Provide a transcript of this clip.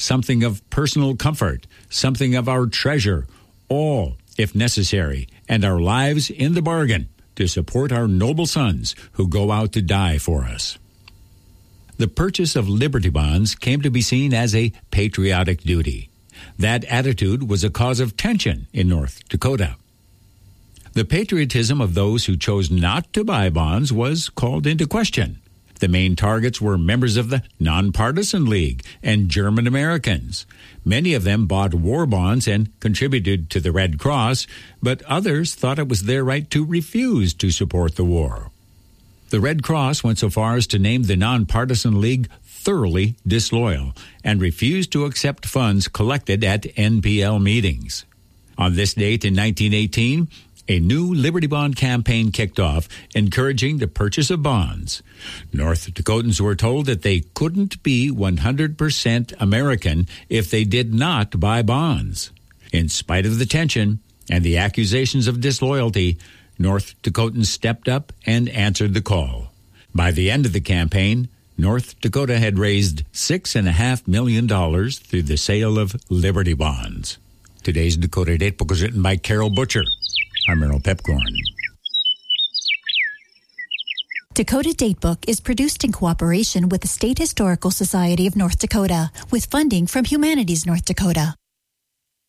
something of personal comfort, something of our treasure, all, if necessary, and our lives in the bargain, to support our noble sons who go out to die for us. The purchase of Liberty Bonds came to be seen as a patriotic duty. That attitude was a cause of tension in North Dakota. The patriotism of those who chose not to buy bonds was called into question. The main targets were members of the Nonpartisan League and German Americans. Many of them bought war bonds and contributed to the Red Cross, but others thought it was their right to refuse to support the war. The Red Cross went so far as to name the Nonpartisan League thoroughly disloyal and refused to accept funds collected at NPL meetings. On this date in 1918, a new Liberty Bond campaign kicked off, encouraging the purchase of bonds. North Dakotans were told that they couldn't be 100% American if they did not buy bonds. In spite of the tension and the accusations of disloyalty, North Dakotans stepped up and answered the call. By the end of the campaign, North Dakota had raised $6.5 million through the sale of Liberty Bonds. Today's Dakota Datebook was written by Carol Butcher. I'm Errol Pepcorn. Dakota Datebook is produced in cooperation with the State Historical Society of North Dakota with funding from Humanities North Dakota.